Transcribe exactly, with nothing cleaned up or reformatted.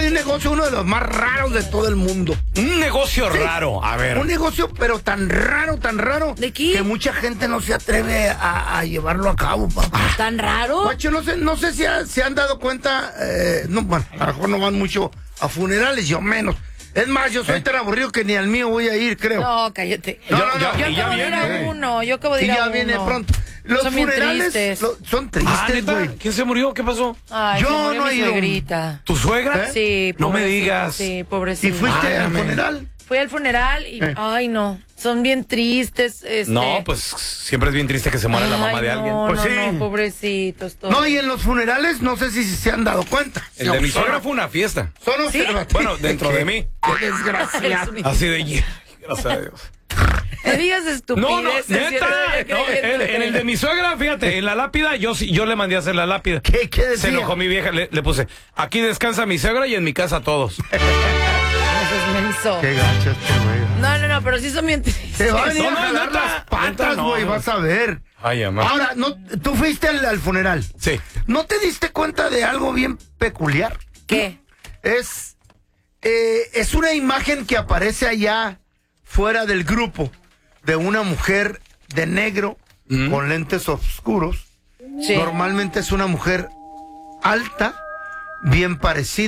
hay un negocio, uno de los más raros de todo el mundo. Un negocio sí, raro, a ver. Un negocio, pero tan raro, tan raro. ¿De qué? Que mucha gente no se atreve a, a llevarlo a cabo, papá. ¿Tan raro? Guacho, no sé, no sé si ha, se han dado cuenta, eh, no, bueno, a lo mejor no van mucho a funerales, yo menos. Es más, yo soy ¿Eh? tan aburrido que ni al mío voy a ir, creo. No, cállate. No, yo, no, no, yo, yo acabo de ir a uno, yo acabo de ir sí, a ya uno. viene pronto. Los son funerales lo, son tristes, güey. Ah, ¿quién se murió? ¿Qué pasó? Ay, yo se murió no mi he ido. Suegrita. ¿Tu suegra? ¿Eh? Sí, no me digas. Sí, pobrecita. ¿Y fuiste Ay, al amén. funeral? Fui al funeral y, eh. ay, no, son bien tristes. Este... No, pues siempre es bien triste que se muera ay, la mamá de no, alguien. Pues no, sí. no, pobrecitos todos. No, y en los funerales no sé si se han dado cuenta. El no, de mi son, suegra fue una fiesta. Son ¿Sí? observativos. Bueno, dentro de mí. Qué desgracia. Así de... Gracias a Dios. Me digas estupideces. No, no, neta. No, en, en el de mi suegra, fíjate, en la lápida, yo yo le mandé a hacer la lápida. ¿Qué, qué decía? Se enojó mi vieja, le, le puse, aquí descansa mi suegra y en mi casa todos. Eso es menso. Qué gacho este güey. No, no, no, pero sí son bien tristes. Te van a ir No, a no, jalar neta, las patas, neta, güey, no. vas a ver. Ay, amá. Ahora, no, tú fuiste al, al funeral. Sí. ¿No te diste cuenta de algo bien peculiar? ¿Qué? Es, eh, es una imagen que aparece allá fuera del grupo de una mujer de negro mm. con lentes oscuros. Sí. Normalmente es una mujer alta, bien parecida.